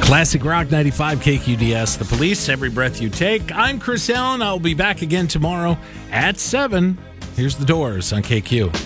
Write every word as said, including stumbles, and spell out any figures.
Classic Rock ninety-five K Q D S, The Police, Every Breath You Take. I'm Chris Allen. I'll be back again tomorrow at seven. Here's The Doors on K Q.